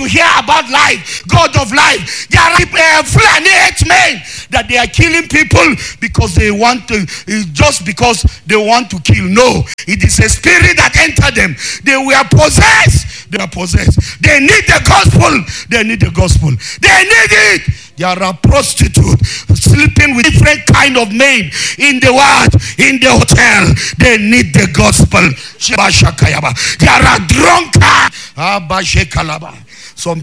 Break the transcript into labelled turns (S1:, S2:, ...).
S1: hear about life, God of life. There are Fulani men that they are killing people because they want to, just because they want to kill. No, it is a spirit that entered them. They were possessed. They are possessed. They need the gospel. They need the gospel. They need it. There are prostitutes sleeping with different kind of men in the world, in the hotel. They need the gospel. There are drunkards. Some